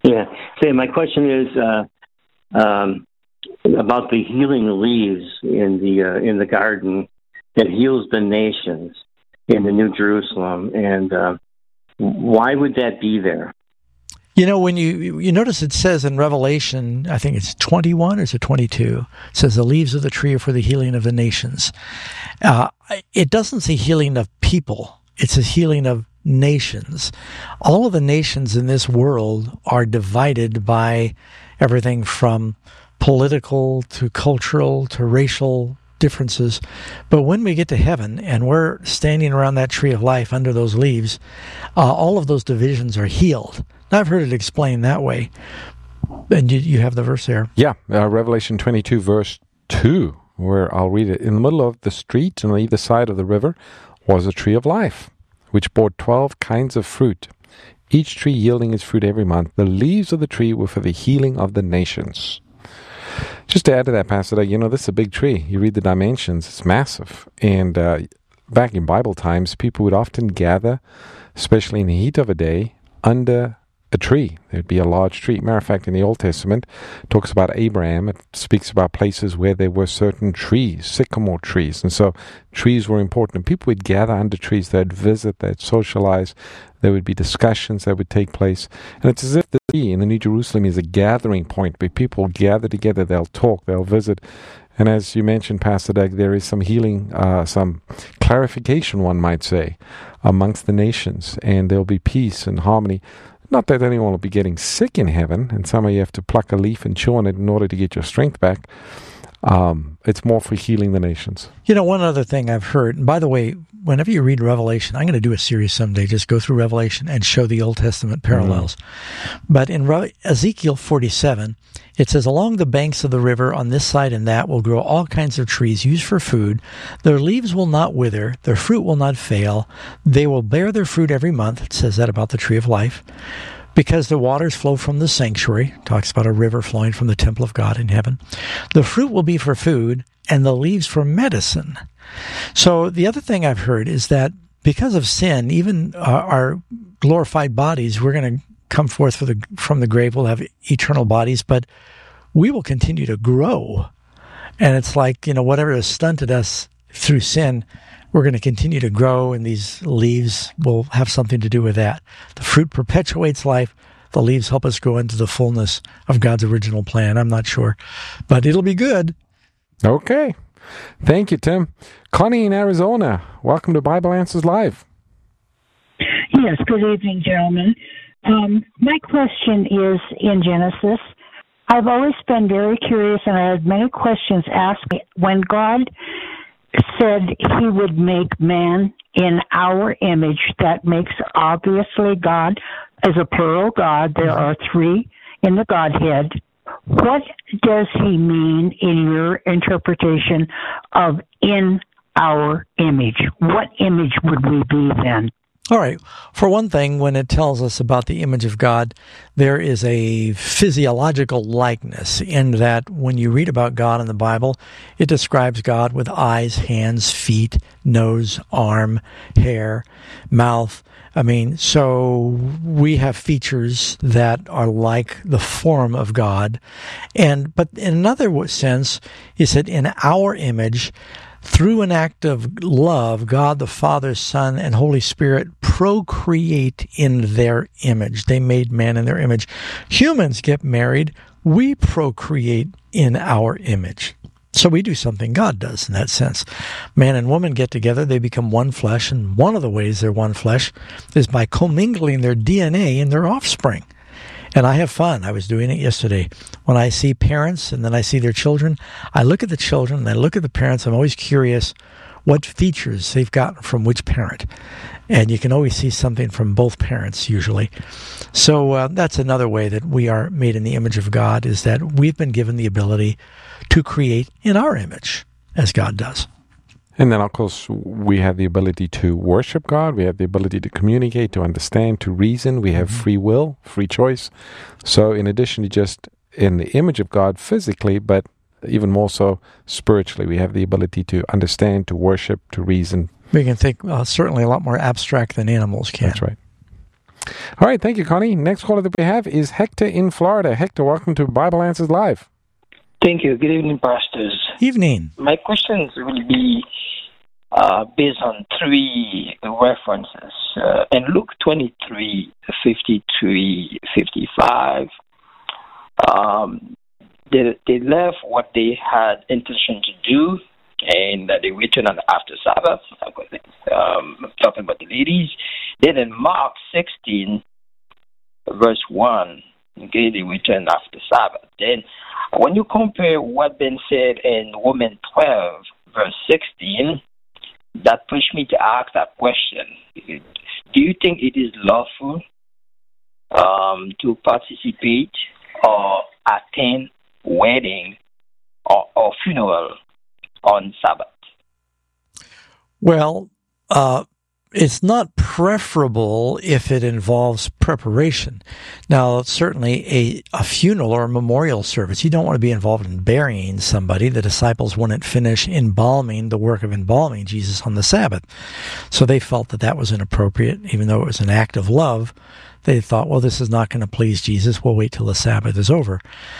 Yeah. So my question is about the healing leaves in the garden that heals the nations in the New Jerusalem, and why would that be there? When you notice it says in Revelation, I think it's 21 or is it 22, it says the leaves of the tree are for the healing of the nations. It doesn't say healing of people. It says healing of nations. All of the nations in this world are divided by everything from political to cultural to racial differences. But when we get to heaven and we're standing around that tree of life under those leaves, all of those divisions are healed. Now, I've heard it explained that way. And you have the verse there. Yeah, Revelation 22, verse 2, where I'll read it. In the middle of the street on either side of the river was a tree of life, which bore 12 kinds of fruit, each tree yielding its fruit every month. The leaves of the tree were for the healing of the nations. Just to add to that, Pastor Doug, this is a big tree. You read the dimensions, it's massive. And back in Bible times, people would often gather, especially in the heat of a day, under a tree. There'd be a large tree. Matter of fact, in the Old Testament, it talks about Abraham. It speaks about places where there were certain trees, sycamore trees. And so trees were important. People would gather under trees. They'd visit, they'd socialize. There would be discussions that would take place. And it's as if the tree in the New Jerusalem is a gathering point where people gather together. They'll talk, they'll visit. And as you mentioned, Pastor Doug, there is some healing, some clarification, one might say, amongst the nations. And there'll be peace and harmony. Not that anyone will be getting sick in heaven, and some of you have to pluck a leaf and chew on it in order to get your strength back. It's more for healing the nations. One other thing I've heard, and by the way, whenever you read Revelation, I'm going to do a series someday, just go through Revelation and show the Old Testament parallels. Mm-hmm. But in Ezekiel 47, it says, along the banks of the river on this side and that will grow all kinds of trees used for food. Their leaves will not wither. Their fruit will not fail. They will bear their fruit every month. It says that about the tree of life. Because the waters flow from the sanctuary. Talks about a river flowing from the temple of God in heaven. The fruit will be for food and the leaves for medicine. So the other thing I've heard is that because of sin, even our glorified bodies, we're going to come forth from the grave. We'll have eternal bodies, but we will continue to grow. And it's like, whatever has stunted us through sin, we're going to continue to grow, and these leaves will have something to do with that. The fruit perpetuates life. The leaves help us grow into the fullness of God's original plan. I'm not sure, but it'll be good. Okay. Thank you, Tim. Connie in Arizona, welcome to Bible Answers Live. Yes, good evening, gentlemen. My question is in Genesis. I've always been very curious, and I had many questions asked me. When God said he would make man in our image, that makes obviously God as a plural God. There are three in the Godhead. What does he mean in your interpretation of in our image? What image would we be then? All right. For one thing, when it tells us about the image of God, there is a physiological likeness in that when you read about God in the Bible, it describes God with eyes, hands, feet, nose, arm, hair, mouth. So we have features that are like the form of God. But in another sense, he said, in our image, through an act of love, God the Father, Son, and Holy Spirit procreate in their image. They made man in their image. Humans get married. We procreate in our image. So we do something God does in that sense. Man and woman get together. They become one flesh. And one of the ways they're one flesh is by commingling their DNA in their offspring. And I have fun. I was doing it yesterday. When I see parents and then I see their children, I look at the children and I look at the parents. I'm always curious what features they've gotten from which parent. And you can always see something from both parents usually. So that's another way that we are made in the image of God, is that we've been given the ability to create in our image as God does. And then, of course, we have the ability to worship God. We have the ability to communicate, to understand, to reason. We have free will, free choice. So in addition to just in the image of God physically, but even more so spiritually, we have the ability to understand, to worship, to reason. We can think certainly a lot more abstract than animals can. That's right. All right, thank you, Connie. Next caller that we have is Hector in Florida. Hector, welcome to Bible Answers Live. Thank you. Good evening, pastors. Evening. My questions will be based on three references. In Luke 23, 53, 55, they left what they had intention to do, and they returned on after Sabbath. Talking about the ladies. Then in Mark 16, verse 1, okay, they returned after Sabbath. Then when you compare what been said in Romans 12, verse 16, that pushed me to ask that question. Do you think it is lawful to participate or attend wedding or funeral on Sabbath? Well, it's not preferable if it involves preparation. Now, certainly a funeral or a memorial service, you don't want to be involved in burying somebody. The disciples wouldn't finish embalming, the work of embalming Jesus on the Sabbath. So they felt that that was inappropriate, even though it was an act of love. They thought, well, this is not going to please Jesus. We'll wait till the Sabbath is over.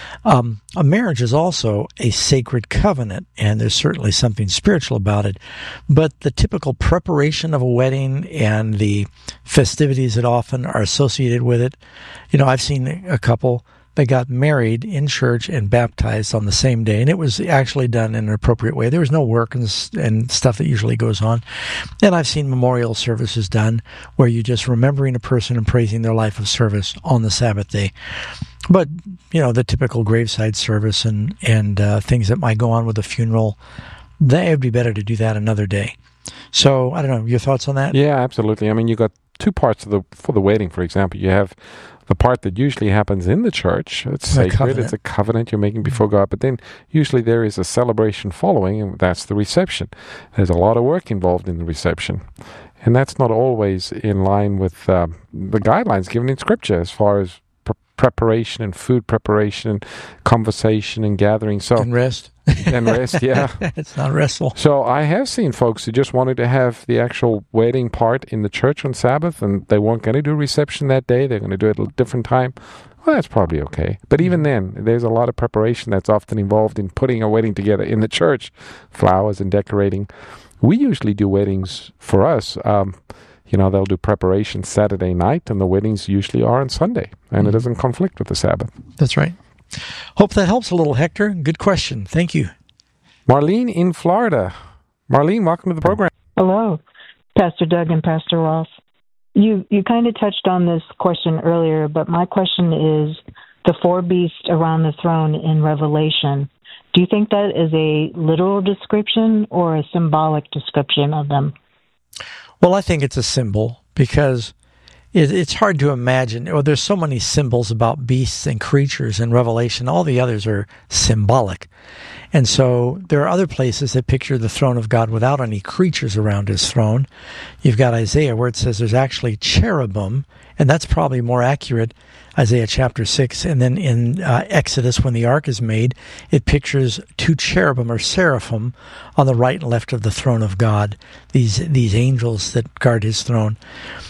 A marriage is also a sacred covenant, and there's certainly something spiritual about it. But the typical preparation of a wedding and the festivities that often are associated with it, I've seen a couple that got married in church and baptized on the same day, and it was actually done in an appropriate way. There was no work and stuff that usually goes on. And I've seen memorial services done where you're just remembering a person and praising their life of service on the Sabbath day. But, the typical graveside service and things that might go on with a funeral, it would be better to do that another day. So, I don't know, your thoughts on that? Yeah, absolutely. I mean, you got two parts for the wedding, for example. You have the part that usually happens in the church. It's sacred. It's a covenant you're making before God. But then usually there is a celebration following, and that's the reception. There's a lot of work involved in the reception. And that's not always in line with the guidelines given in Scripture as far as preparation and food preparation and conversation and gathering. And rest. And rest, yeah. It's not restful. So I have seen folks who just wanted to have the actual wedding part in the church on Sabbath, and they weren't going to do reception that day. They're going to do it at a different time. Well, that's probably okay. But even then, there's a lot of preparation that's often involved in putting a wedding together in the church, flowers and decorating. We usually do weddings for us. They'll do preparation Saturday night, and the weddings usually are on Sunday, and it doesn't conflict with the Sabbath. That's right. Hope that helps a little, Hector. Good question. Thank you. Marlene in Florida. Marlene, welcome to the program. Hello, Pastor Doug and Pastor Ross. You kind of touched on this question earlier, but my question is the four beasts around the throne in Revelation. Do you think that is a literal description or a symbolic description of them? Well, I think it's a symbol because it's hard to imagine. Well, there's so many symbols about beasts and creatures in Revelation. All the others are symbolic. And so there are other places that picture the throne of God without any creatures around his throne. You've got Isaiah where it says there's actually cherubim, and that's probably more accurate, Isaiah chapter 6. And then in Exodus, when the ark is made, it pictures two cherubim or seraphim on the right and left of the throne of God, these angels that guard his throne.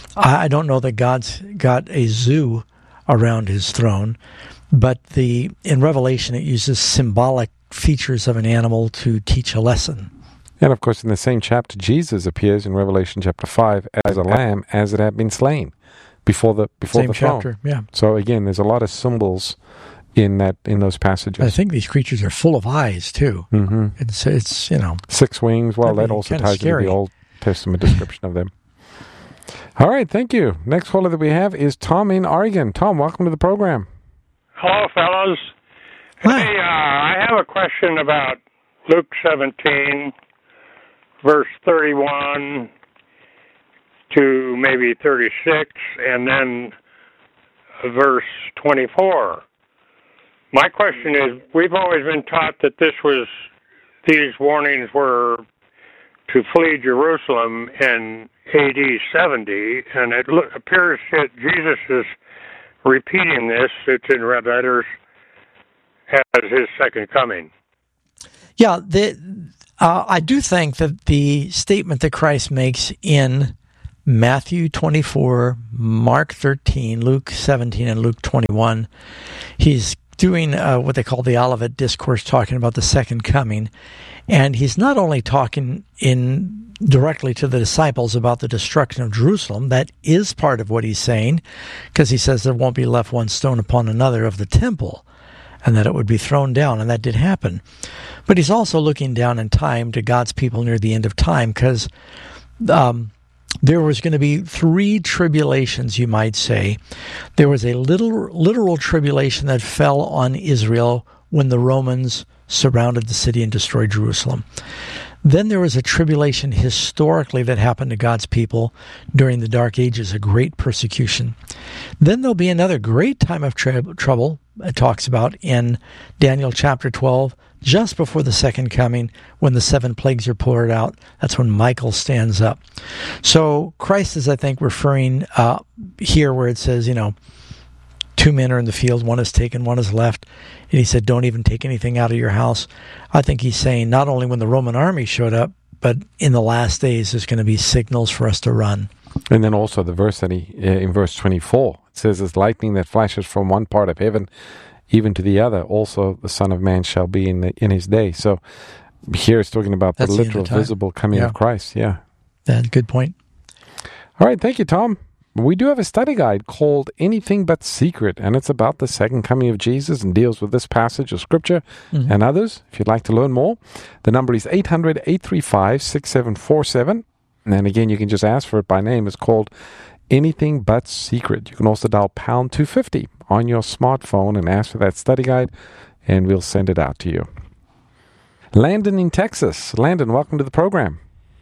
I don't know that God's got a zoo around his throne, but in Revelation it uses symbolic features of an animal to teach a lesson. And of course, in the same chapter, Jesus appears in Revelation chapter 5 as a lamb as it had been slain before the throne. Chapter, yeah. So again, there's a lot of symbols in those passages. I think these creatures are full of eyes too. Mm-hmm. It's 6 wings. Well, that also ties into the Old Testament description of them. All right, thank you. Next caller that we have is Tom in Oregon. Tom, welcome to the program. Hello, fellows. Hi. Hey, I have a question about Luke 17, verse 31 to maybe 36, and then verse 24. My question is, we've always been taught that these warnings were to flee Jerusalem in AD 70, and it appears that Jesus is repeating this. It's in red letters as his second coming. Yeah, I do think that the statement that Christ makes in Matthew 24, Mark 13, Luke 17, and Luke 21. He's doing what they call the Olivet Discourse, talking about the second coming. And he's not only talking directly to the disciples about the destruction of Jerusalem. That is part of what he's saying, because he says there won't be left one stone upon another of the temple, and that it would be thrown down, and that did happen. But he's also looking down in time to God's people near the end of time, because there was going to be 3 tribulations, you might say. There was a literal tribulation that fell on Israel when the Romans surrounded the city and destroyed Jerusalem. Then there was a tribulation historically that happened to God's people during the Dark Ages, a great persecution. Then there'll be another great time of trouble, it talks about in Daniel chapter 12, just before the second coming, when the 7 plagues are poured out. That's when Michael stands up. So Christ is, I think, referring here where it says, 2 men are in the field, one is taken, one is left. And he said, don't even take anything out of your house. I think he's saying not only when the Roman army showed up, but in the last days there's going to be signals for us to run. And then also the verse that in verse 24, it says, as lightning that flashes from one part of heaven even to the other, also the Son of Man shall be in his day. So here it's talking about the literal, visible coming of Christ. Yeah. That's a good point. All right. Thank you, Tom. We do have a study guide called Anything But Secret, and it's about the second coming of Jesus and deals with this passage of Scripture and others. If you'd like to learn more, the number is 800-835-6747. And again, you can just ask for it by name. It's called Anything But Secret. You can also dial pound 250 on your smartphone and ask for that study guide, and we'll send it out to you. Landon in Texas. Landon, welcome to the program.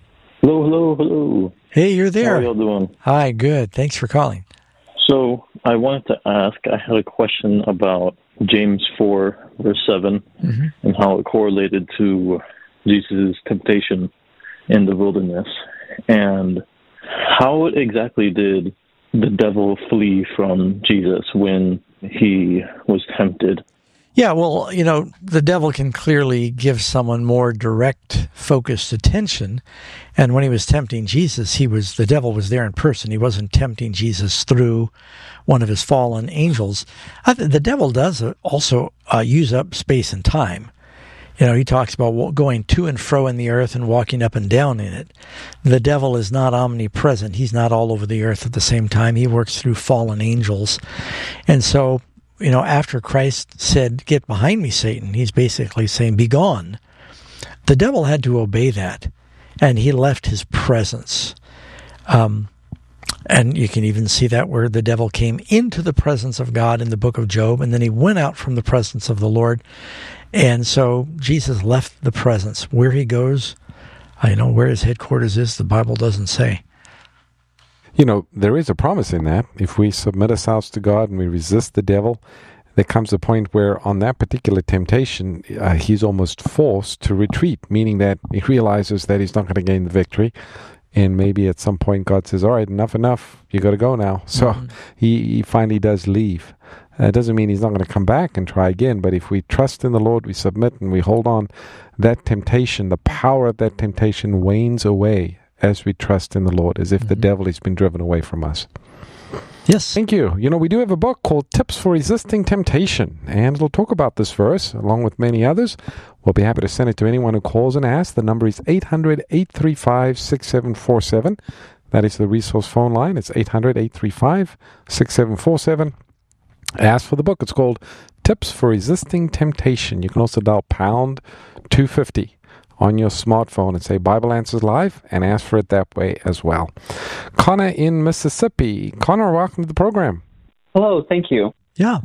Hello. Hey, you're there. How are y'all doing? Hi, good. Thanks for calling. So I wanted to ask, I had a question about James 4, verse 7, and how it correlated to Jesus' temptation in the wilderness. And how exactly did the devil flee from Jesus when he was tempted? Yeah, well, the devil can clearly give someone more direct, focused attention. And when he was tempting Jesus, the devil was there in person. He wasn't tempting Jesus through one of his fallen angels. The devil does also use up space and time. He talks about going to and fro in the earth and walking up and down in it. The devil is not omnipresent. He's not all over the earth at the same time. He works through fallen angels. And so, after Christ said, "Get behind me, Satan," he's basically saying, "Be gone." The devil had to obey that, and he left his presence. And you can even see that where the devil came into the presence of God in the book of Job, and then he went out from the presence of the Lord. And so Jesus left the presence. Where he goes, where his headquarters is, the Bible doesn't say. There is a promise in that. If we submit ourselves to God and we resist the devil, there comes a point where on that particular temptation, he's almost forced to retreat, meaning that he realizes that he's not going to gain the victory. And maybe at some point God says, all right, enough. You got to go now. So he finally does leave. It doesn't mean he's not going to come back and try again. But if we trust in the Lord, we submit and we hold on, that temptation, the power of that temptation wanes away as we trust in the Lord, as if the devil has been driven away from us. Yes. Thank you. We do have a book called Tips for Resisting Temptation, and it'll talk about this verse, along with many others. We'll be happy to send it to anyone who calls and asks. The number is 800-835-6747. That is the resource phone line. It's 800-835-6747. Ask for the book. It's called Tips for Resisting Temptation. You can also dial pound 250 on your smartphone and say Bible Answers Live and ask for it that way as well. Connor in Mississippi. Connor, welcome to the program. Hello, thank you. Yeah.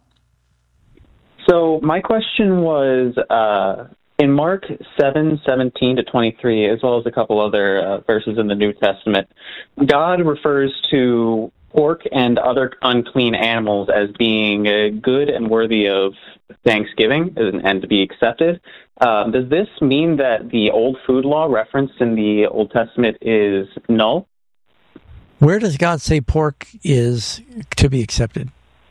So my question was, in Mark 7:17-23, as well as a couple other verses in the New Testament, God refers to pork and other unclean animals as being good and worthy of thanksgiving and to be accepted. Does this mean that the old food law referenced in the Old Testament is null? Where does God say pork is to be accepted?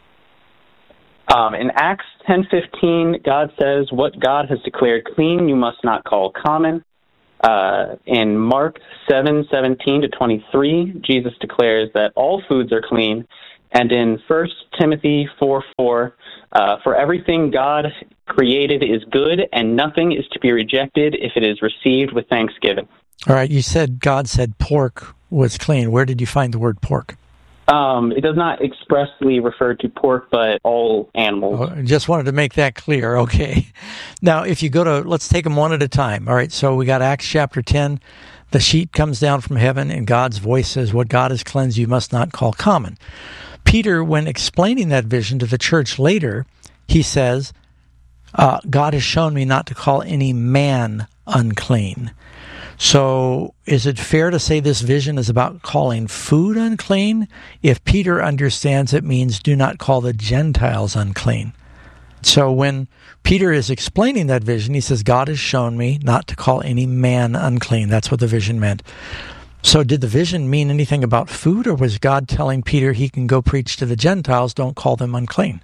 In Acts 10:15, God says, "What God has declared clean, you must not call common." In Mark 7:17-23, Jesus declares that all foods are clean. And in 1 Timothy 4:4, for everything God created is good, and nothing is to be rejected if it is received with thanksgiving. All right, you said God said pork was clean. Where did you find the word pork? It does not expressly refer to pork, but all animals. Oh, just wanted to make that clear. Okay. Now, if you go to, let's take them one at a time. All right, so we got Acts chapter 10. The sheet comes down from heaven, and God's voice says, what God has cleansed you must not call common. Peter, when explaining that vision to the church later, he says, God has shown me not to call any man unclean. So is it fair to say this vision is about calling food unclean? If Peter understands it means do not call the Gentiles unclean. So when Peter is explaining that vision, he says, God has shown me not to call any man unclean. That's what the vision meant. So did the vision mean anything about food, or was God telling Peter he can go preach to the Gentiles, don't call them unclean?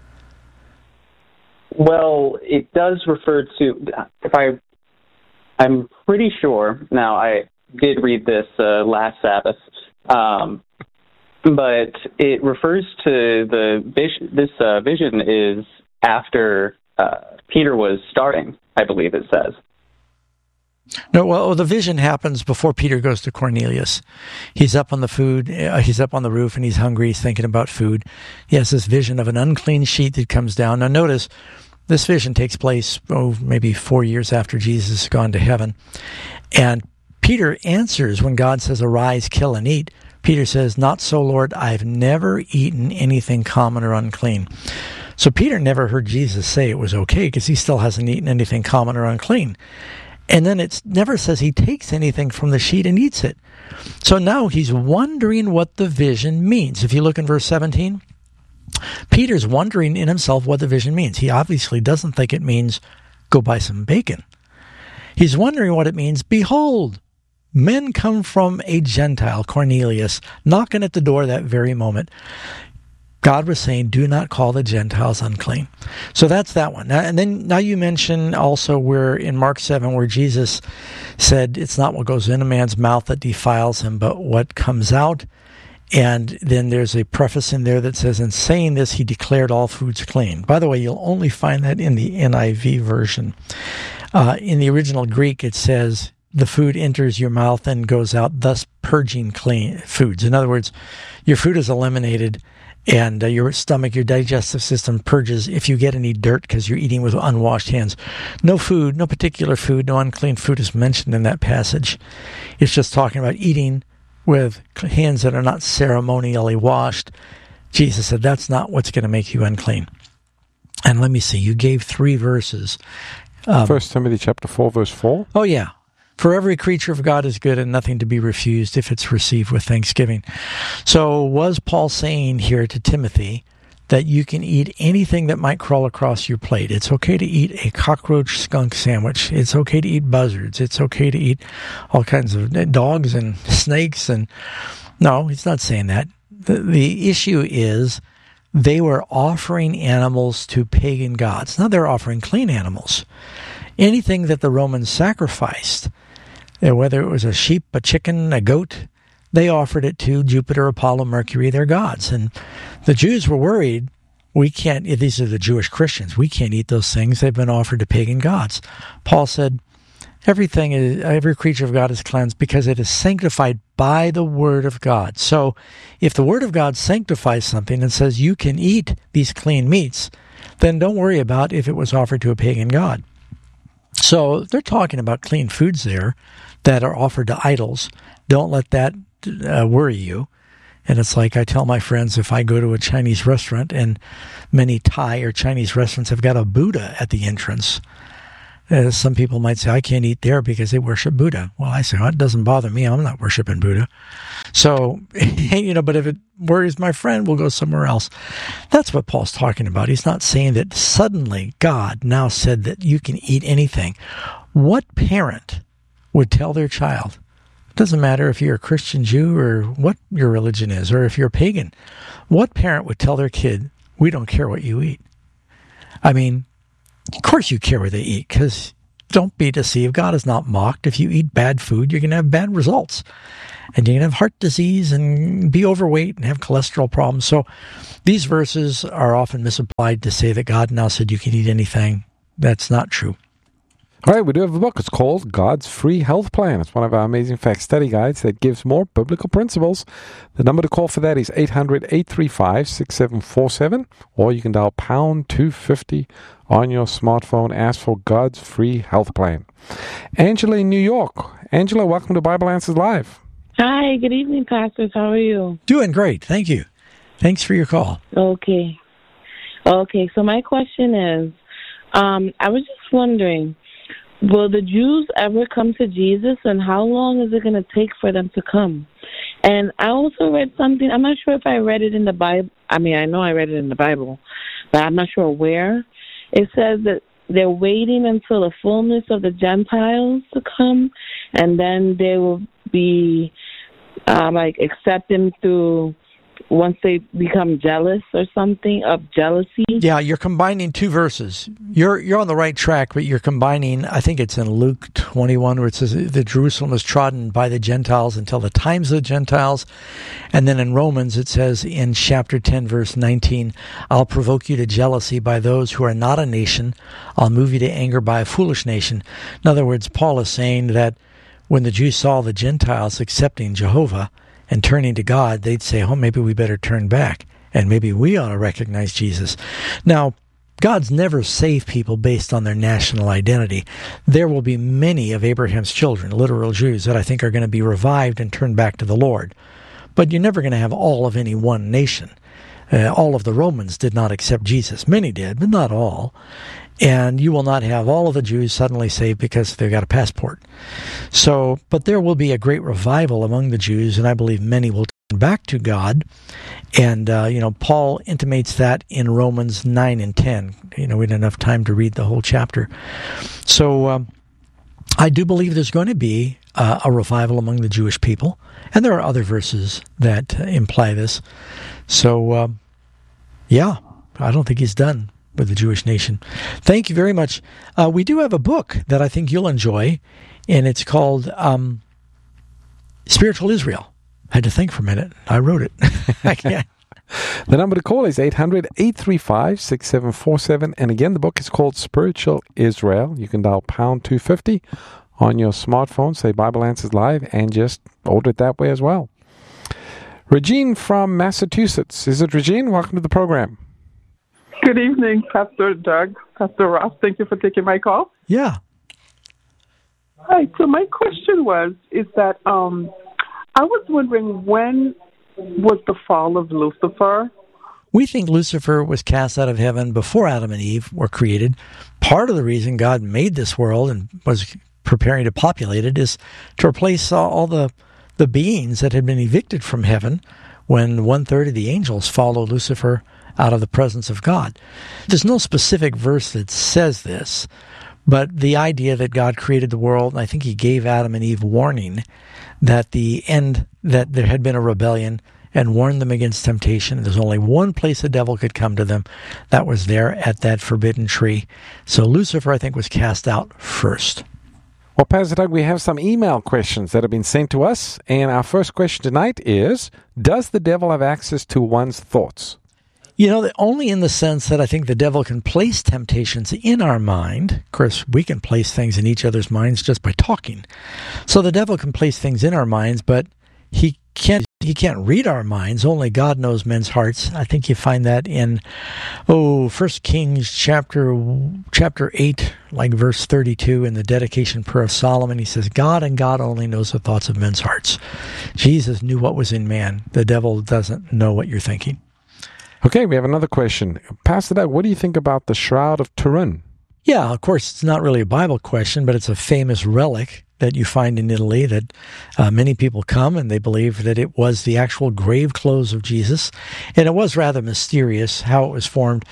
Well, it does refer to, I'm pretty sure, now I did read this last Sabbath, but it refers to this vision is after Peter was starting, I believe it says. No, well, the vision happens before Peter goes to Cornelius. He's up on the food, he's up on the roof, and he's hungry, he's thinking about food. He has this vision of an unclean sheet that comes down. Now notice, this vision takes place, maybe 4 years after Jesus has gone to heaven. And Peter answers when God says, arise, kill, and eat. Peter says, not so, Lord, I've never eaten anything common or unclean. So Peter never heard Jesus say it was okay, because he still hasn't eaten anything common or unclean. And then it never says he takes anything from the sheet and eats it. So now he's wondering what the vision means. If you look in verse 17, Peter's wondering in himself what the vision means. He obviously doesn't think it means go buy some bacon. He's wondering what it means. Behold, men come from a Gentile, Cornelius, knocking at the door that very moment. God was saying, do not call the Gentiles unclean. So that's that one. And then now you mention also where in Mark 7 where Jesus said, it's not what goes in a man's mouth that defiles him, but what comes out. And then there's a preface in there that says, in saying this, he declared all foods clean. By the way, you'll only find that in the NIV version. In the original Greek, it says, the food enters your mouth and goes out, thus purging clean foods. In other words, your food is eliminated, and your stomach, your digestive system purges if you get any dirt because you're eating with unwashed hands. No food, no particular food, no unclean food is mentioned in that passage. It's just talking about eating with hands that are not ceremonially washed. Jesus said, that's not what's going to make you unclean. And let me see, you gave 3 verses. 1 Timothy chapter 4, verse 4. Oh, yeah. For every creature of God is good and nothing to be refused if it's received with thanksgiving. So was Paul saying here to Timothy that you can eat anything that might crawl across your plate? It's okay to eat a cockroach skunk sandwich. It's okay to eat buzzards. It's okay to eat all kinds of dogs and snakes. And no, he's not saying that. The issue is they were offering animals to pagan gods. Now they're offering clean animals. Anything that the Romans sacrificed, whether it was a sheep, a chicken, a goat, they offered it to Jupiter, Apollo, Mercury, their gods. And the Jews were worried, we can't, these are the Jewish Christians, we can't eat those things. They've been offered to pagan gods. Paul said, every creature of God is cleansed because it is sanctified by the word of God. So if the word of God sanctifies something and says you can eat these clean meats, then don't worry about if it was offered to a pagan god. So they're talking about clean foods there that are offered to idols. Don't let that worry you. And it's like I tell my friends, if I go to a Chinese restaurant, and many Thai or Chinese restaurants have got a Buddha at the entrance, some people might say, I can't eat there because they worship Buddha. Well, I say, it doesn't bother me. I'm not worshiping Buddha. So, but if it worries my friend, we'll go somewhere else. That's what Paul's talking about. He's not saying that suddenly God now said that you can eat anything. What parent would tell their child, it doesn't matter if you're a Christian Jew or what your religion is, or if you're a pagan, what parent would tell their kid, we don't care what you eat? I mean, of course you care what they eat, because don't be deceived. God is not mocked. If you eat bad food, you're going to have bad results. And you're going to have heart disease and be overweight and have cholesterol problems. So these verses are often misapplied to say that God now said you can eat anything. That's not true. All right, we do have a book. It's called God's Free Health Plan. It's one of our amazing fact study guides that gives more biblical principles. The number to call for that is 800-835-6747, or you can dial pound 250 on your smartphone. Ask for God's Free Health Plan. Angela in New York. Angela, welcome to Bible Answers Live. Hi, good evening, pastors. How are you? Doing great. Thank you. Thanks for your call. Okay, so my question is, I was just wondering, will the Jews ever come to Jesus, and how long is it going to take for them to come? And I also read something, I'm not sure if I read it in the Bible. I mean, I know I read it in the Bible, but I'm not sure where. It says that they're waiting until the fullness of the Gentiles to come, and then they will be accept them through once they become jealous or something, of jealousy. Yeah, you're combining two verses. You're on the right track, but you're combining, I think it's in Luke 21, where it says that Jerusalem was trodden by the Gentiles until the times of the Gentiles. And then in Romans, it says in chapter 10, verse 19, I'll provoke you to jealousy by those who are not a nation. I'll move you to anger by a foolish nation. In other words, Paul is saying that when the Jews saw the Gentiles accepting Jehovah and turning to God, they'd say, oh, maybe we better turn back, and maybe we ought to recognize Jesus. Now, God's never saved people based on their national identity. There will be many of Abraham's children, literal Jews, that I think are going to be revived and turned back to the Lord. But you're never going to have all of any one nation. All of the Romans did not accept Jesus. Many did, but not all. And you will not have all of the Jews suddenly saved because they've got a passport. So, but there will be a great revival among the Jews, and I believe many will turn back to God. And, Paul intimates that in Romans 9 and 10. We didn't have enough time to read the whole chapter. So, I do believe there's going to be a revival among the Jewish people. And there are other verses that imply this. So, I don't think he's done with the Jewish nation. Thank you very much. We do have a book that I think you'll enjoy, and it's called Spiritual Israel. I had to think for a minute. I wrote it. I can't. The number to call is 800-835-6747. And again, the book is called Spiritual Israel. You can dial pound 250 on your smartphone, say Bible Answers Live, and just order it that way as well. Regine from Massachusetts. Is it Regine? Welcome to the program. Good evening, Pastor Doug, Pastor Ross. Thank you for taking my call. Yeah. Hi. So my question is that I was wondering, when was the fall of Lucifer? We think Lucifer was cast out of heaven before Adam and Eve were created. Part of the reason God made this world and was preparing to populate it is to replace all the beings that had been evicted from heaven when 1/3 of the angels followed Lucifer out of the presence of God. There's no specific verse that says this, but the idea that God created the world, and I think he gave Adam and Eve warning that that there had been a rebellion, and warned them against temptation. There's only one place the devil could come to them. That was there at that forbidden tree. So Lucifer, I think, was cast out first. Well, Pastor Doug, we have some email questions that have been sent to us, and our first question tonight is, does the devil have access to one's thoughts? Only in the sense that I think the devil can place temptations in our mind. Of course, we can place things in each other's minds just by talking. So the devil can place things in our minds, but he can't read our minds. Only God knows men's hearts. I think you find that in 1 Kings chapter 8, like verse 32 in the dedication prayer of Solomon. He says, God and God only knows the thoughts of men's hearts. Jesus knew what was in man. The devil doesn't know what you're thinking. Okay, we have another question. Pastor Doug, what do you think about the Shroud of Turin? Yeah, of course, it's not really a Bible question, but it's a famous relic that you find in Italy that many people come and they believe that it was the actual grave clothes of Jesus. And it was rather mysterious how it was formed.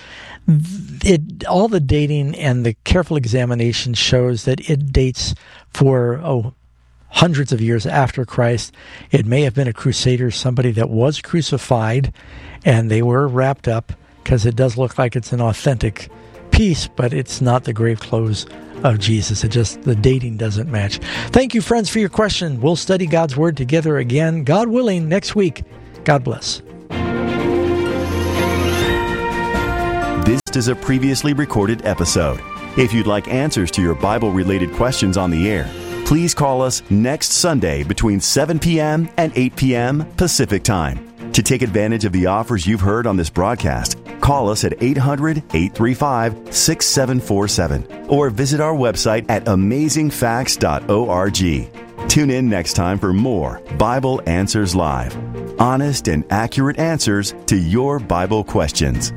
All the dating and the careful examination shows that it dates for hundreds of years after Christ. It may have been a crusader, somebody that was crucified, and they were wrapped up, because it does look like it's an authentic piece, but it's not the grave clothes of Jesus. The dating doesn't match. Thank you, friends, for your question. We'll study God's Word together again, God willing, next week. God bless. This is a previously recorded episode. If you'd like answers to your Bible-related questions on the air, please call us next Sunday between 7 p.m. and 8 p.m. Pacific Time. To take advantage of the offers you've heard on this broadcast, call us at 800-835-6747 or visit our website at amazingfacts.org. Tune in next time for more Bible Answers Live. Honest and accurate answers to your Bible questions.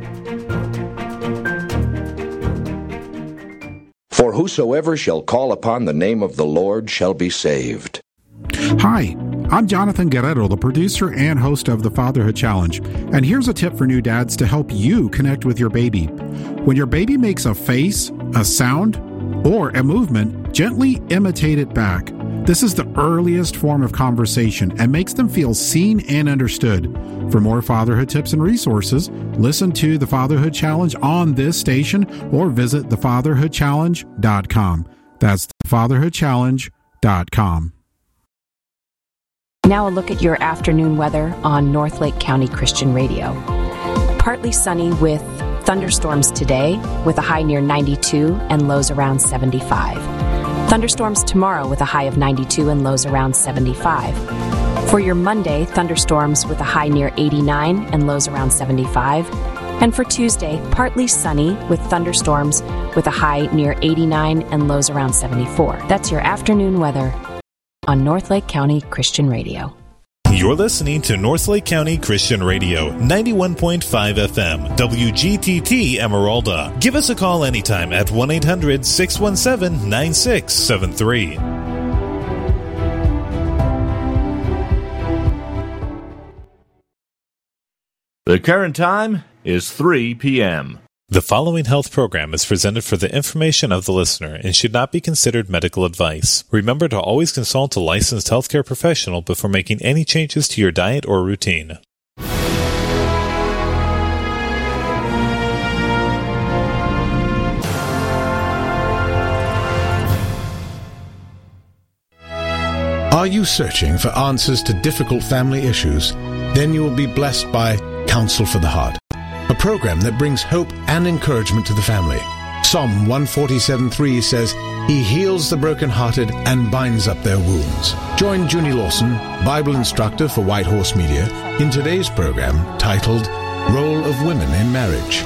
For whosoever shall call upon the name of the Lord shall be saved. Hi, I'm Jonathan Guerrero, the producer and host of the Fatherhood Challenge. And here's a tip for new dads to help you connect with your baby. When your baby makes a face, a sound, or a movement, gently imitate it back. This is the earliest form of conversation and makes them feel seen and understood. For more fatherhood tips and resources, listen to the Fatherhood Challenge on this station or visit thefatherhoodchallenge.com. That's thefatherhoodchallenge.com. Now a look at your afternoon weather on Northlake County Christian Radio. Partly sunny with thunderstorms today with a high near 92 and lows around 75. Thunderstorms tomorrow with a high of 92 and lows around 75. For your Monday, thunderstorms with a high near 89 and lows around 75. And for Tuesday, partly sunny with thunderstorms with a high near 89 and lows around 74. That's your afternoon weather on Northlake County Christian Radio. You're listening to Northlake County Christian Radio, 91.5 FM, WGTT Emeralda. Give us a call anytime at 1-800-617-9673. The current time is 3 p.m. The following health program is presented for the information of the listener and should not be considered medical advice. Remember to always consult a licensed healthcare professional before making any changes to your diet or routine. Are you searching for answers to difficult family issues? Then you will be blessed by Counsel for the Heart, a program that brings hope and encouragement to the family. Psalm 147:3 says, He heals the brokenhearted and binds up their wounds. Join Junie Lawson, Bible instructor for White Horse Media, in today's program titled Role of Women in Marriage.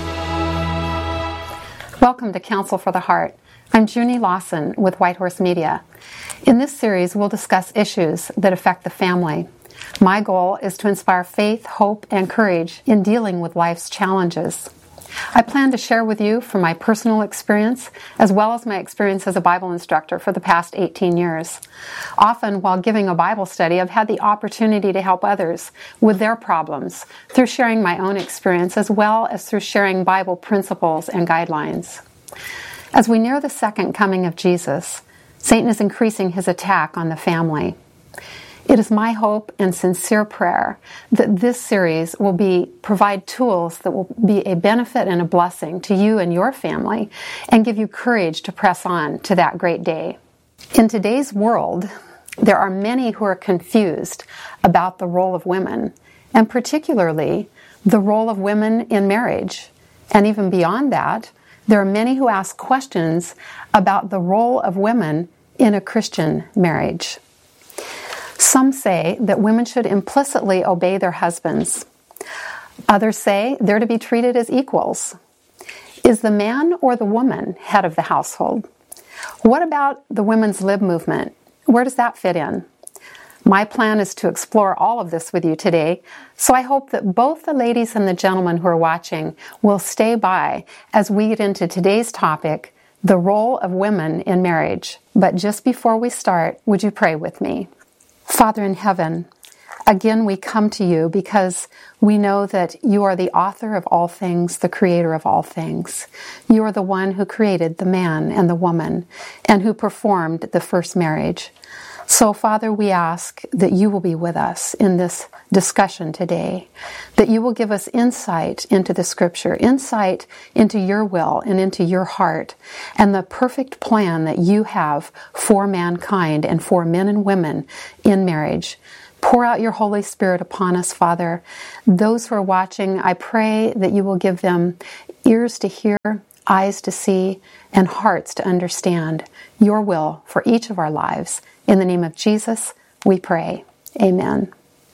Welcome to Counsel for the Heart. I'm Junie Lawson with White Horse Media. In this series, we'll discuss issues that affect the family. My goal is to inspire faith, hope, and courage in dealing with life's challenges. I plan to share with you from my personal experience, as well as my experience as a Bible instructor for the past 18 years. Often, while giving a Bible study, I've had the opportunity to help others with their problems through sharing my own experience, as well as through sharing Bible principles and guidelines. As we near the second coming of Jesus, Satan is increasing his attack on the family. It is my hope and sincere prayer that this series will provide tools that will be a benefit and a blessing to you and your family and give you courage to press on to that great day. In today's world, there are many who are confused about the role of women, and particularly the role of women in marriage. And even beyond that, there are many who ask questions about the role of women in a Christian marriage. Some say that women should implicitly obey their husbands. Others say they're to be treated as equals. Is the man or the woman head of the household? What about the women's lib movement? Where does that fit in? My plan is to explore all of this with you today, so I hope that both the ladies and the gentlemen who are watching will stay by as we get into today's topic, the role of women in marriage. But just before we start, would you pray with me? Father in heaven, again we come to you because we know that you are the author of all things, the creator of all things. You are the one who created the man and the woman and who performed the first marriage. So, Father, we ask that you will be with us in this discussion today, that you will give us insight into the Scripture, insight into your will and into your heart, and the perfect plan that you have for mankind and for men and women in marriage. Pour out your Holy Spirit upon us, Father. Those who are watching, I pray that you will give them ears to hear, eyes to see, and hearts to understand your will for each of our lives. In the name of Jesus, we pray. Amen.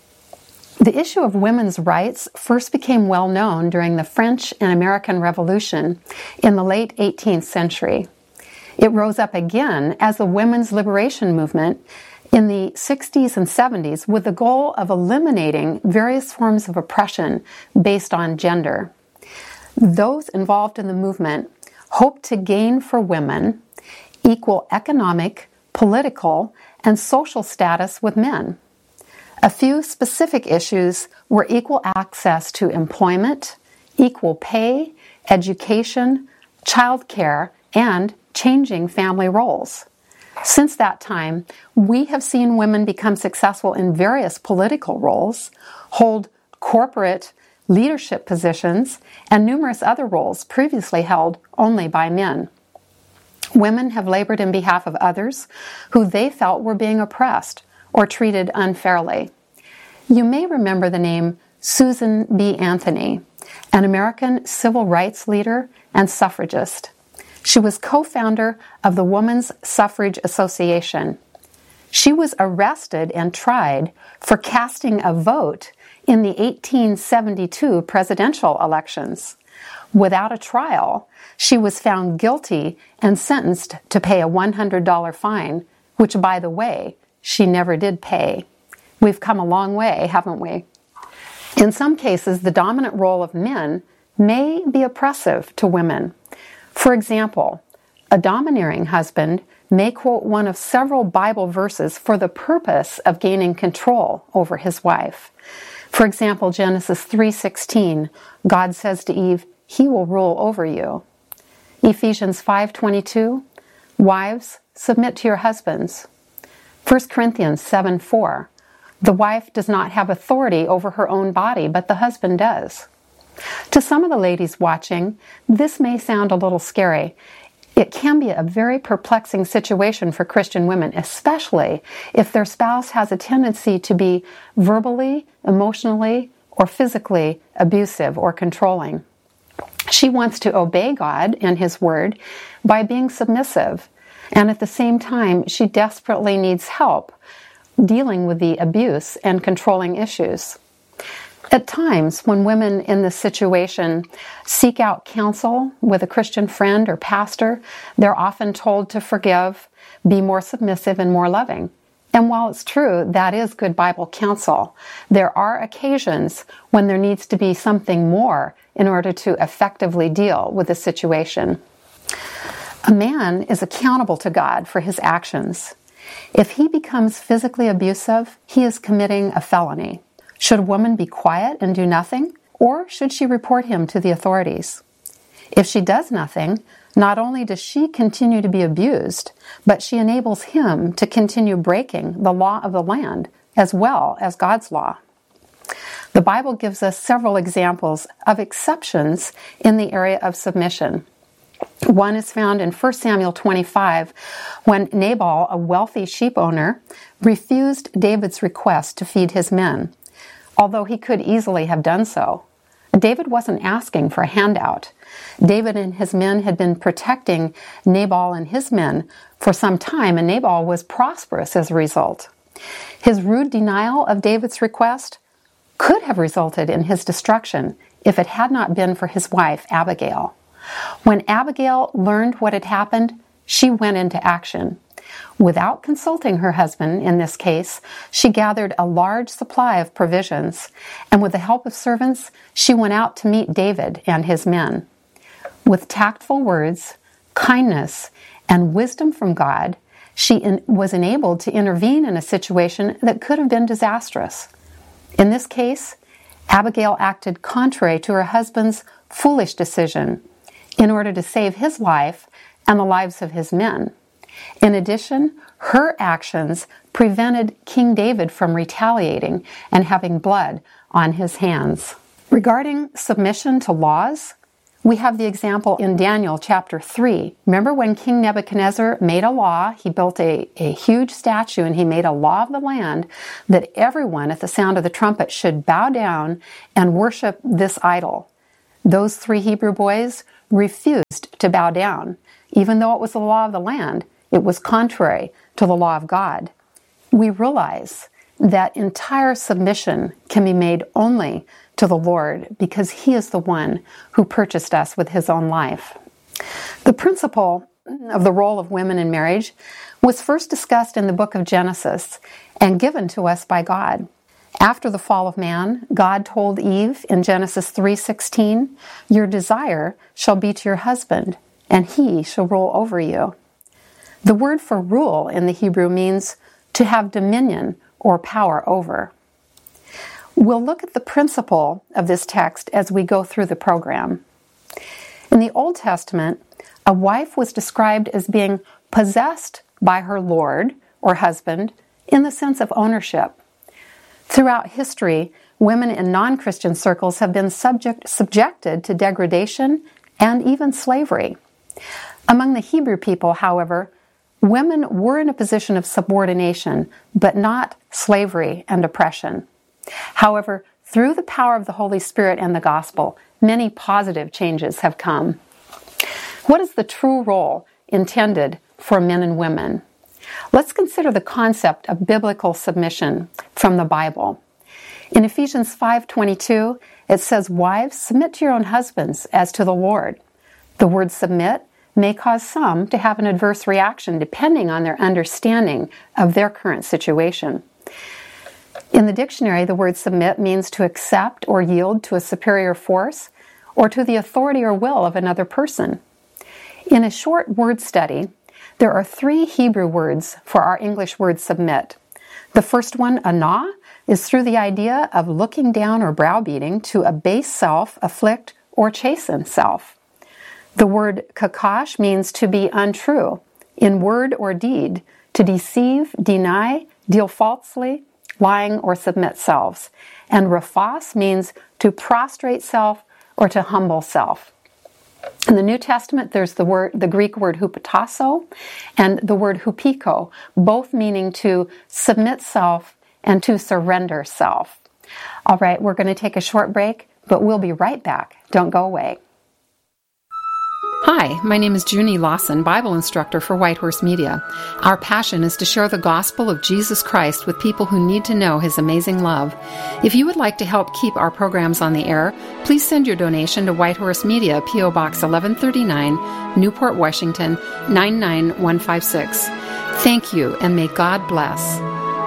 The issue of women's rights first became well known during the French and American Revolution in the late 18th century. It rose up again as the women's liberation movement in the 60s and 70s with the goal of eliminating various forms of oppression based on gender. Those involved in the movement hoped to gain for women equal economic, political, and social status with men. A few specific issues were equal access to employment, equal pay, education, childcare, and changing family roles. Since that time, we have seen women become successful in various political roles, hold corporate leadership positions, and numerous other roles previously held only by men. Women have labored in behalf of others who they felt were being oppressed or treated unfairly. You may remember the name Susan B. Anthony, an American civil rights leader and suffragist. She was co-founder of the Women's Suffrage Association. She was arrested and tried for casting a vote in the 1872 presidential elections. Without a trial, she was found guilty and sentenced to pay a $100 fine, which, by the way, she never did pay. We've come a long way, haven't we? In some cases, the dominant role of men may be oppressive to women. For example, a domineering husband may quote one of several Bible verses for the purpose of gaining control over his wife. For example, Genesis 3:16, God says to Eve, "He will rule over you." Ephesians 5:22, wives, submit to your husbands. 1 Corinthians 7:4, the wife does not have authority over her own body, but the husband does. To some of the ladies watching, this may sound a little scary. It can be a very perplexing situation for Christian women, especially if their spouse has a tendency to be verbally, emotionally, or physically abusive or controlling. She wants to obey God and His Word by being submissive, and at the same time, she desperately needs help dealing with the abuse and controlling issues. At times, when women in this situation seek out counsel with a Christian friend or pastor, they're often told to forgive, be more submissive, and more loving. And while it's true that is good Bible counsel, there are occasions when there needs to be something more in order to effectively deal with the situation. A man is accountable to God for his actions. If he becomes physically abusive, he is committing a felony. Should a woman be quiet and do nothing, or should she report him to the authorities? If she does nothing, not only does she continue to be abused, but she enables him to continue breaking the law of the land as well as God's law. The Bible gives us several examples of exceptions in the area of submission. One is found in 1 Samuel 25, when Nabal, a wealthy sheep owner, refused David's request to feed his men, although he could easily have done so. David wasn't asking for a handout. David and his men had been protecting Nabal and his men for some time, and Nabal was prosperous as a result. His rude denial of David's request could have resulted in his destruction if it had not been for his wife, Abigail. When Abigail learned what had happened, she went into action. Without consulting her husband, in this case, she gathered a large supply of provisions, and with the help of servants, she went out to meet David and his men. With tactful words, kindness, and wisdom from God, she was enabled to intervene in a situation that could have been disastrous. In this case, Abigail acted contrary to her husband's foolish decision in order to save his life and the lives of his men. In addition, her actions prevented King David from retaliating and having blood on his hands. Regarding submission to laws, we have the example in Daniel chapter 3. Remember when King Nebuchadnezzar made a law, he built a huge statue and he made a law of the land that everyone at the sound of the trumpet should bow down and worship this idol. Those 3 Hebrew boys refused to bow down. Even though it was the law of the land, it was contrary to the law of God. We realize that entire submission can be made only to the Lord because He is the one who purchased us with His own life. The principle of the role of women in marriage was first discussed in the book of Genesis and given to us by God. After the fall of man, God told Eve in Genesis 3:16, "Your desire shall be to your husband, and he shall rule over you." The word for rule in the Hebrew means to have dominion or power over. We'll look at the principle of this text as we go through the program. In the Old Testament, a wife was described as being possessed by her lord or husband in the sense of ownership. Throughout history, women in non-Christian circles have been subjected to degradation and even slavery. Among the Hebrew people, however, women were in a position of subordination, but not slavery and oppression. However, through the power of the Holy Spirit and the gospel, many positive changes have come. What is the true role intended for men and women? Let's consider the concept of biblical submission from the Bible. In Ephesians 5:22, it says, "Wives, submit to your own husbands as to the Lord." The word submit may cause some to have an adverse reaction depending on their understanding of their current situation. In the dictionary, the word submit means to accept or yield to a superior force or to the authority or will of another person. In a short word study, there are 3 Hebrew words for our English word submit. The first one, anah, is through the idea of looking down or browbeating to abase self, afflict, or chasten self. The word kakash means to be untrue, in word or deed, to deceive, deny, deal falsely, lying, or submit selves. And raphos means to prostrate self or to humble self. In the New Testament, there's the Greek word hupotasso and the word hupiko, both meaning to submit self and to surrender self. All right, we're going to take a short break, but we'll be right back. Don't go away. Hi, my name is Junie Lawson, Bible instructor for Whitehorse Media. Our passion is to share the gospel of Jesus Christ with people who need to know His amazing love. If you would like to help keep our programs on the air, please send your donation to Whitehorse Media, P.O. Box 1139, Newport, Washington, 99156. Thank you, and may God bless.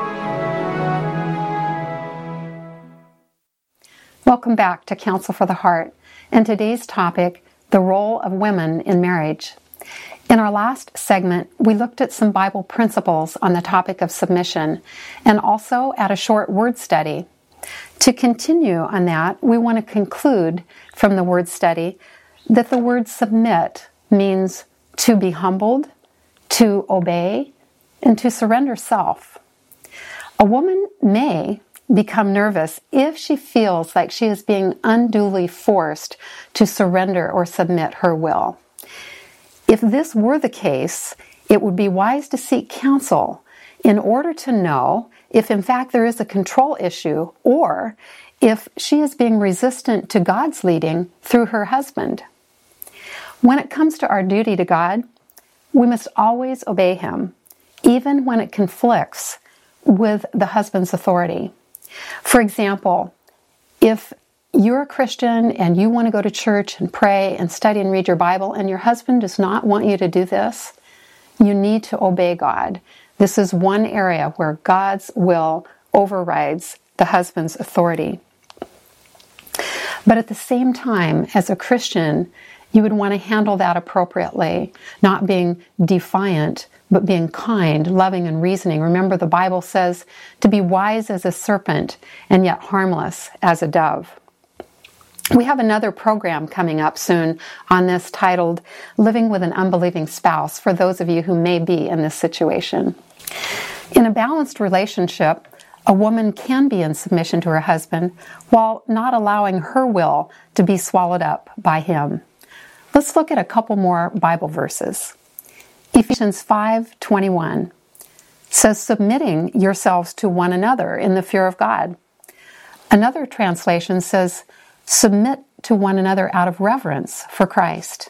Welcome back to Counsel for the Heart, and today's topic, the role of women in marriage. In our last segment, we looked at some Bible principles on the topic of submission and also at a short word study. To continue on that, we want to conclude from the word study that the word submit means to be humbled, to obey, and to surrender self. A woman may become nervous if she feels like she is being unduly forced to surrender or submit her will. If this were the case, it would be wise to seek counsel in order to know if in fact there is a control issue or if she is being resistant to God's leading through her husband. When it comes to our duty to God, we must always obey Him, even when it conflicts with the husband's authority. For example, if you're a Christian and you want to go to church and pray and study and read your Bible and your husband does not want you to do this, you need to obey God. This is one area where God's will overrides the husband's authority. But at the same time, as a Christian, you would want to handle that appropriately, not being defiant, but being kind, loving, and reasoning. Remember, the Bible says to be wise as a serpent and yet harmless as a dove. We have another program coming up soon on this titled Living with an Unbelieving Spouse for those of you who may be in this situation. In a balanced relationship, a woman can be in submission to her husband while not allowing her will to be swallowed up by him. Let's look at a couple more Bible verses. Ephesians 5:21 says, submitting yourselves to one another in the fear of God. Another translation says, submit to one another out of reverence for Christ.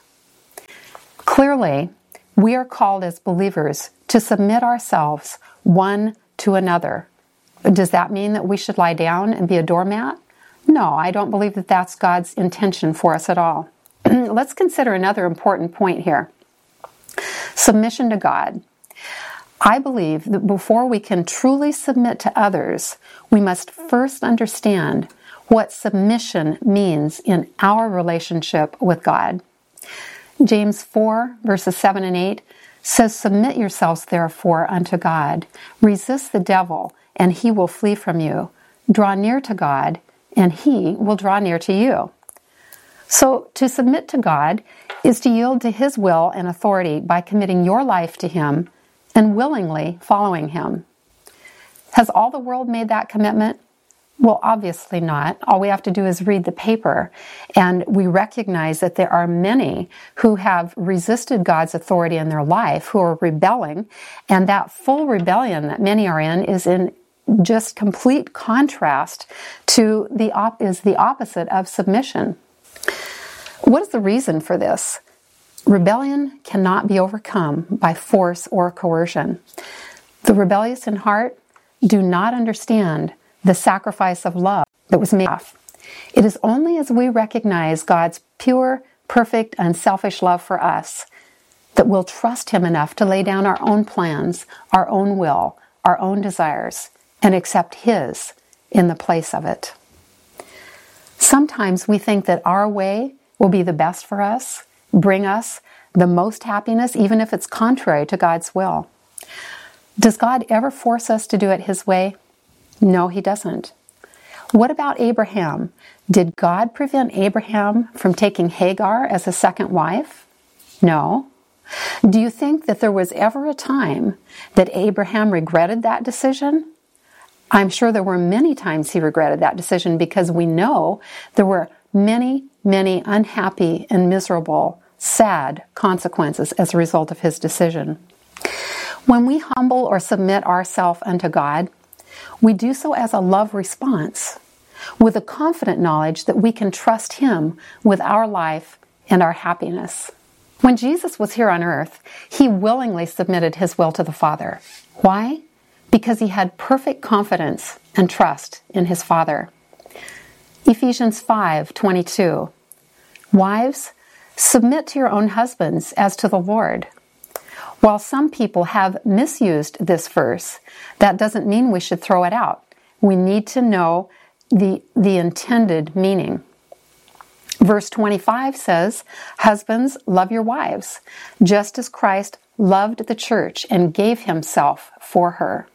Clearly, we are called as believers to submit ourselves one to another. Does that mean that we should lie down and be a doormat? No, I don't believe that that's God's intention for us at all. Let's consider another important point here. Submission to God. I believe that before we can truly submit to others, we must first understand what submission means in our relationship with God. James 4, verses 7 and 8 says, submit yourselves therefore unto God. Resist the devil, and he will flee from you. Draw near to God, and he will draw near to you. So to submit to God is to yield to his will and authority by committing your life to him and willingly following him. Has all the world made that commitment? Well, obviously not. All we have to do is read the paper, and we recognize that there are many who have resisted God's authority in their life, who are rebelling, and that full rebellion that many are in is in just complete contrast to the opposite of submission. What is the reason for this? Rebellion cannot be overcome by force or coercion. The rebellious in heart do not understand the sacrifice of love that was made. It is only as we recognize God's pure, perfect, unselfish love for us that we'll trust him enough to lay down our own plans, our own will, our own desires, and accept his in the place of it. Sometimes we think that our way will be the best for us, bring us the most happiness, even if it's contrary to God's will. Does God ever force us to do it his way? No, he doesn't. What about Abraham? Did God prevent Abraham from taking Hagar as a second wife? No. Do you think that there was ever a time that Abraham regretted that decision? I'm sure there were many times he regretted that decision, because we know there were many, many unhappy and miserable, sad consequences as a result of his decision. When we humble or submit ourselves unto God, we do so as a love response, with a confident knowledge that we can trust him with our life and our happiness. When Jesus was here on earth, he willingly submitted his will to the Father. Why? Because he had perfect confidence and trust in his Father. Ephesians 5:22. Wives, submit to your own husbands as to the Lord. While some people have misused this verse, that doesn't mean we should throw it out. We need to know the intended meaning. Verse 25 says, husbands, love your wives, just as Christ loved the church and gave himself for her.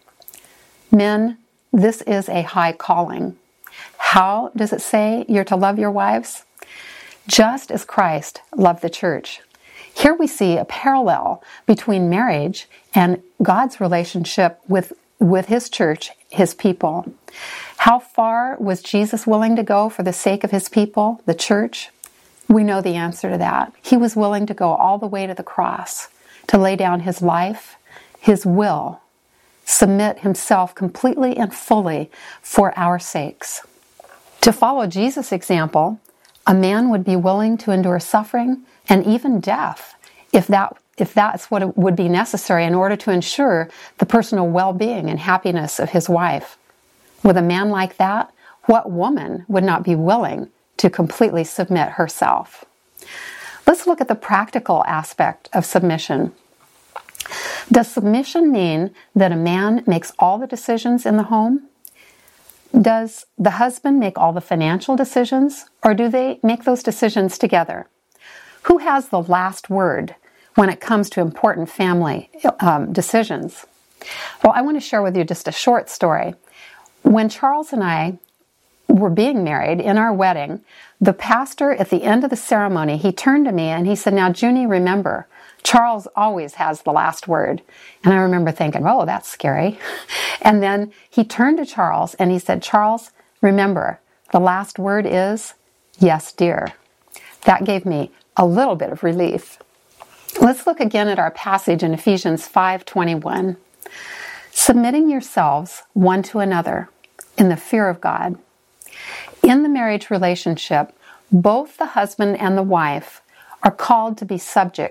Men, this is a high calling. How does it say you're to love your wives? Just as Christ loved the church. Here we see a parallel between marriage and God's relationship with his church, his people. How far was Jesus willing to go for the sake of his people, the church? We know the answer to that. He was willing to go all the way to the cross, to lay down his life, his will, submit himself completely and fully for our sakes. To follow Jesus' example, a man would be willing to endure suffering and even death if that's what it would be necessary in order to ensure the personal well-being and happiness of his wife. With a man like that, what woman would not be willing to completely submit herself? Let's look at the practical aspect of submission. Does submission mean that a man makes all the decisions in the home? Does the husband make all the financial decisions, or do they make those decisions together? Who has the last word when it comes to important family decisions? Well, I want to share with you just a short story. When Charles and I were being married in our wedding, the pastor at the end of the ceremony, he turned to me and he said, "Now, Junie, remember, Charles always has the last word." And I remember thinking, oh, that's scary. And then he turned to Charles and he said, "Charles, remember, the last word is, yes, dear." That gave me a little bit of relief. Let's look again at our passage in Ephesians 5:21. Submitting yourselves one to another in the fear of God. In the marriage relationship, both the husband and the wife are called to be subject